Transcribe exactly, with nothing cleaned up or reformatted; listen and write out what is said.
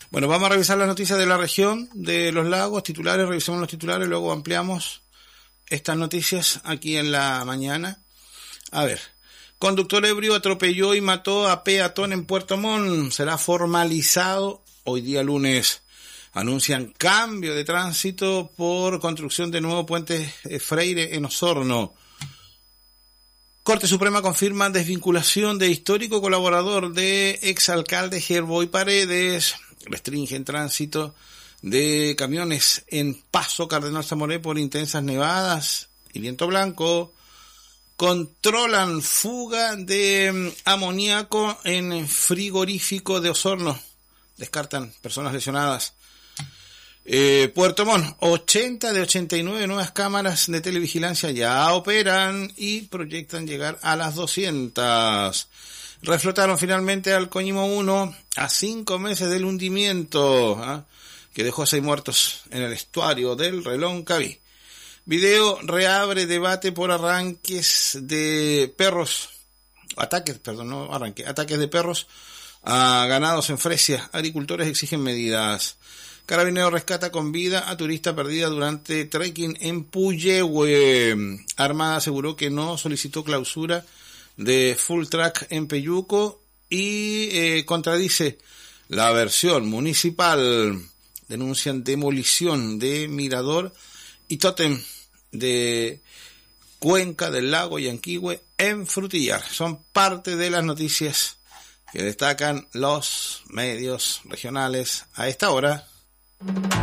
Bueno, vamos a revisar las noticias de la región, de los lagos, titulares, revisemos los titulares, luego ampliamos estas noticias aquí en la mañana. A ver, conductor ebrio atropelló y mató a peatón en Puerto Montt, será formalizado hoy día lunes. Anuncian cambio de tránsito por construcción de nuevo puente Freire en Osorno. Corte Suprema confirma desvinculación de histórico colaborador de exalcalde Gerboy Paredes. Restringen tránsito de camiones en Paso Cardenal Zamoré por intensas nevadas y viento blanco. Controlan fuga de amoníaco en frigorífico de Osorno. Descartan personas lesionadas. Eh, Puerto Montt, ochenta de ochenta y nueve nuevas cámaras de televigilancia ya operan y proyectan llegar a las doscientas. Reflotaron finalmente al Coñimo uno a cinco meses del hundimiento, ¿eh? que dejó a seis muertos en el estuario del Reloncaví. Video reabre debate por arranques de perros, ataques, perdón, no arranque, ataques de perros a ganados en Fresia. Agricultores exigen medidas. Carabineros rescata con vida a turista perdida durante trekking en Puyehue. Armada aseguró que no solicitó clausura de Full Track en Peyuco y eh, contradice la versión municipal. Denuncian demolición de mirador y tótem de Cuenca del Lago Yanquihue en Frutillar. Son parte de las noticias que destacan los medios regionales a esta hora.